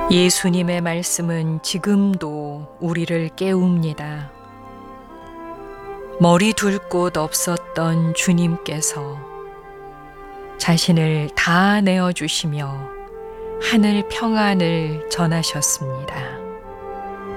예수님의 말씀은 지금도 우리를 깨웁니다. 머리 둘 곳 없었던 주님께서 자신을 다 내어주시며 하늘 평안을 전하셨습니다.